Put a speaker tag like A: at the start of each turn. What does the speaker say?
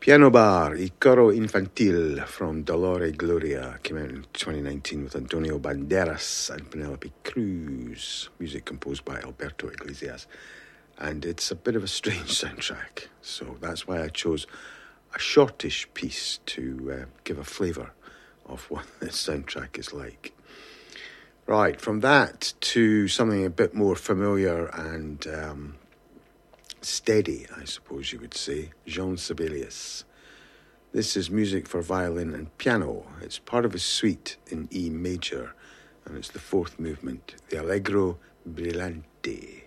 A: Piano Bar, Il Coro Infantil from Dolore Gloria came out in 2019 with Antonio Banderas and Penelope Cruz. Music composed by Alberto Iglesias. And it's a bit of a strange soundtrack, so that's why I chose a shortish piece to give a flavour of what this soundtrack is like. Right, from that to something a bit more familiar and steady, I suppose you would say, Jean Sibelius. This is music for violin and piano. It's part of a suite in E major, and it's the fourth movement, the Allegro Brillante.